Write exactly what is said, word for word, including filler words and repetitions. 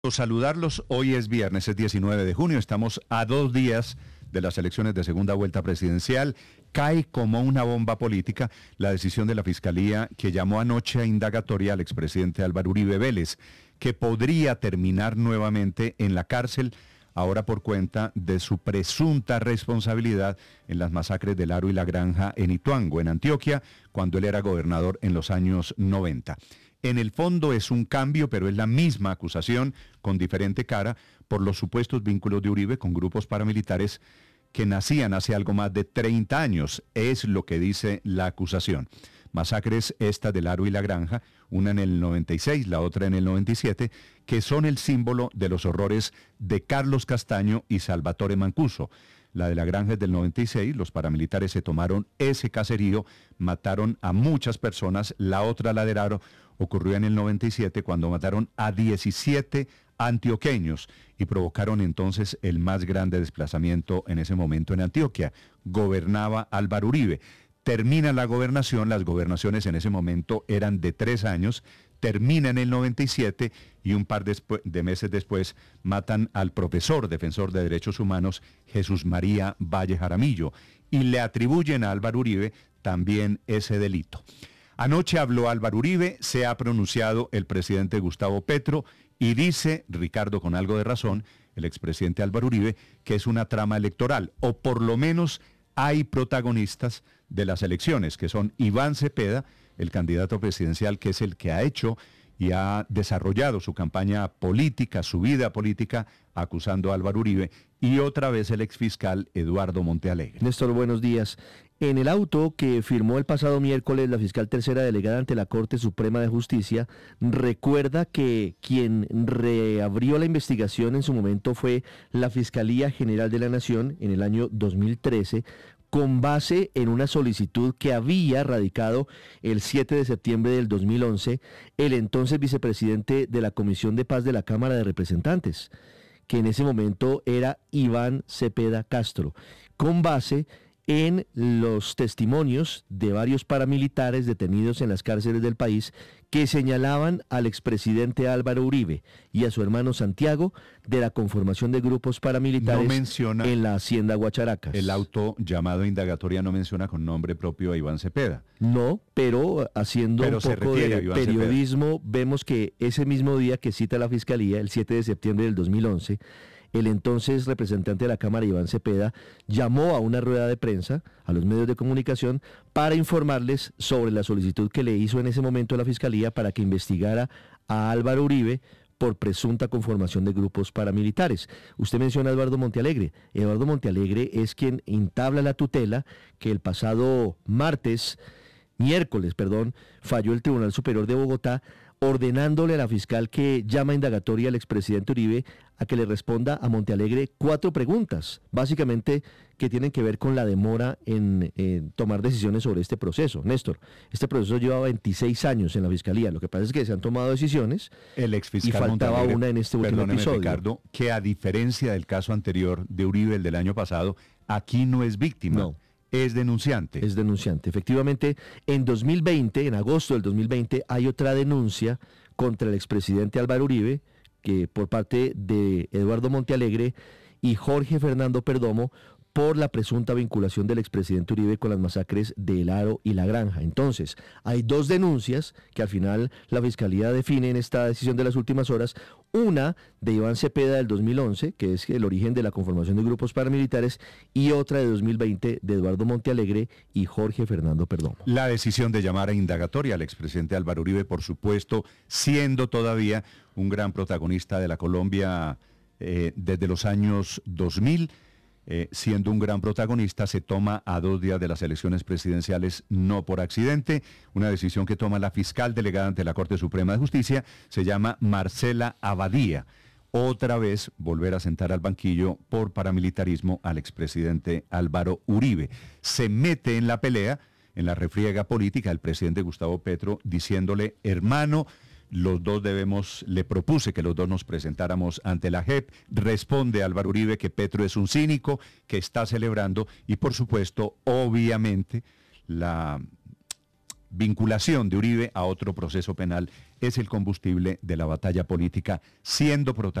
Saludarlos, hoy es viernes, es diecinueve de junio, estamos a dos días de las elecciones de segunda vuelta presidencial. Cae como una bomba política la decisión de la Fiscalía que llamó anoche a indagatoria al expresidente Álvaro Uribe Vélez, que podría terminar nuevamente en la cárcel, ahora por cuenta de su presunta responsabilidad en las masacres del Aro y La Granja en Ituango, en Antioquia, cuando él era gobernador en los años noventa. En el fondo es un cambio, pero es la misma acusación con diferente cara por los supuestos vínculos de Uribe con grupos paramilitares que nacían hace algo más de treinta años, es lo que dice la acusación. Masacres esta del Aro y La Granja, una en el noventa y seis, la otra en el noventa y siete, que son el símbolo de los horrores de Carlos Castaño y Salvatore Mancuso. La de La Granja es del noventa y seis, los paramilitares se tomaron ese caserío, mataron a muchas personas. La otra, la del Aro, ocurrió en el noventa y siete cuando mataron a diecisiete antioqueños y provocaron entonces el más grande desplazamiento en ese momento en Antioquia. Gobernaba Álvaro Uribe. Termina la gobernación, las gobernaciones en ese momento eran de tres años, termina en el noventa y siete y un par de meses después matan al profesor, defensor de derechos humanos, Jesús María Valle Jaramillo, y le atribuyen a Álvaro Uribe también ese delito. Anoche habló Álvaro Uribe, se ha pronunciado el presidente Gustavo Petro y dice, Ricardo con algo de razón, el expresidente Álvaro Uribe, que es una trama electoral, o por lo menos hay protagonistas de las elecciones, que son Iván Cepeda, el candidato presidencial, que es el que ha hecho y ha desarrollado su campaña política, su vida política, acusando a Álvaro Uribe, y otra vez el exfiscal Eduardo Montealegre. Néstor, buenos días. En el auto que firmó el pasado miércoles la fiscal tercera delegada ante la Corte Suprema de Justicia, recuerda que quien reabrió la investigación en su momento fue la Fiscalía General de la Nación en el año dos mil trece, con base en una solicitud que había radicado el siete de septiembre del dos mil once el entonces vicepresidente de la Comisión de Paz de la Cámara de Representantes, que en ese momento era Iván Cepeda Castro, con base en los testimonios de varios paramilitares detenidos en las cárceles del país que señalaban al expresidente Álvaro Uribe y a su hermano Santiago de la conformación de grupos paramilitares no menciona, en la hacienda Guacharacas. El auto llamado indagatoria no menciona con nombre propio a Iván Cepeda. No, pero haciendo pero un poco de periodismo, Cepeda. Vemos que ese mismo día que cita la Fiscalía, el siete de septiembre del dos mil once, el entonces representante de la Cámara, Iván Cepeda, llamó a una rueda de prensa a los medios de comunicación para informarles sobre la solicitud que le hizo en ese momento la Fiscalía para que investigara a Álvaro Uribe por presunta conformación de grupos paramilitares. Usted menciona a Eduardo Montealegre. Eduardo Montealegre es quien entabla la tutela que el pasado martes, miércoles, perdón, falló el Tribunal Superior de Bogotá, ordenándole a la fiscal que llama a indagatoria al expresidente Uribe a que le responda a Montealegre cuatro preguntas, básicamente que tienen que ver con la demora en, en tomar decisiones sobre este proceso. Néstor, este proceso lleva veintiséis años en la Fiscalía, lo que pasa es que se han tomado decisiones el exfiscal y faltaba Montealegre, una en este último episodio. Ricardo, que a diferencia del caso anterior de Uribe, el del año pasado, aquí no es víctima. No. Es denunciante. Es denunciante. Efectivamente, en dos mil veinte, en agosto del dos mil veinte, hay otra denuncia contra el expresidente Álvaro Uribe, que por parte de Eduardo Montealegre y Jorge Fernando Perdomo, por la presunta vinculación del expresidente Uribe con las masacres de El Aro y La Granja. Entonces, hay dos denuncias que al final la Fiscalía define en esta decisión de las últimas horas. Una de Iván Cepeda del dos mil once, que es el origen de la conformación de grupos paramilitares, y otra de dos mil veinte de Eduardo Montealegre y Jorge Fernando Perdomo. La decisión de llamar a indagatoria al expresidente Álvaro Uribe, por supuesto, siendo todavía un gran protagonista de la Colombia eh, desde los años dos mil, Eh, siendo un gran protagonista, se toma a dos días de las elecciones presidenciales, no por accidente. Una decisión que toma la fiscal delegada ante la Corte Suprema de Justicia, se llama Marcela Abadía. Otra vez volver a sentar al banquillo por paramilitarismo al expresidente Álvaro Uribe. Se mete en la pelea, en la refriega política, el presidente Gustavo Petro diciéndole, hermano, los dos debemos, le propuse que los dos nos presentáramos ante la J E P, responde Álvaro Uribe que Petro es un cínico, que está celebrando, y por supuesto, obviamente, la vinculación de Uribe a otro proceso penal es el combustible de la batalla política, siendo protagonista